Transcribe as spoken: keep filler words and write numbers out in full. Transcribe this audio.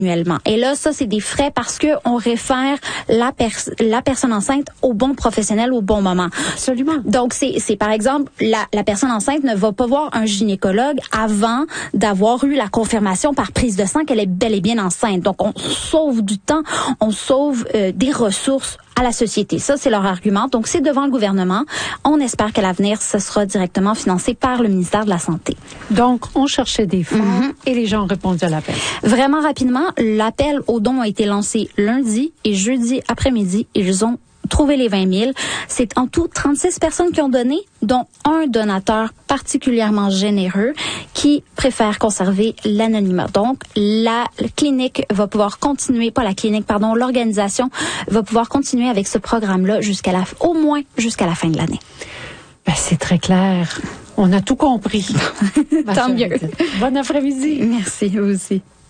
annuellement. Et là, ça, c'est des frais parce que on réfère la, pers- la personne enceinte au bon professionnel au bon moment. Absolument. Donc, c'est, c'est par exemple, la, la personne enceinte ne va pas voir un gynécologue avant d'avoir eu la confirmation par prise de sang qu'elle est bel et bien enceinte. Donc, on sauve du temps, on sauve euh, des ressources à la société. Ça, c'est leur argument. Donc, c'est devant le gouvernement. On espère qu'à l'avenir, ce sera directement financé par le ministère de la Santé. Donc, on cherchait des fonds mm-hmm. et les gens ont répondu à l'appel. Vraiment rapidement, l'appel aux dons a été lancé lundi et jeudi après-midi. Ils ont trouvé les vingt mille. C'est en tout trente-six personnes qui ont donné, dont un donateur particulièrement généreux qui préfère conserver l'anonymat. Donc, la clinique va pouvoir continuer, pas la clinique, pardon, l'organisation va pouvoir continuer avec ce programme-là jusqu'à la, au moins jusqu'à la fin de l'année. Ben, c'est très clair. On a tout compris. Tant mieux. Bon après-midi. Merci, vous aussi.